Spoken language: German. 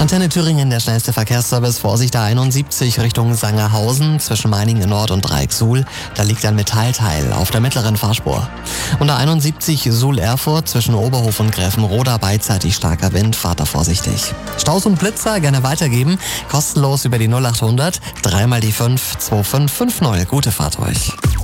Antenne Thüringen, der schnellste Verkehrsservice. Vorsicht A71 Richtung Sangerhausen zwischen Meiningen Nord und Dreieck-Suhl. Da liegt ein Metallteil auf der mittleren Fahrspur. Und A71 Suhl-Erfurt zwischen Oberhof und Gräfenroda beidseitig starker Wind. Fahrt da vorsichtig. Staus und Blitzer gerne weitergeben. Kostenlos über die 0800 3 mal die 5 2550. Gute Fahrt euch.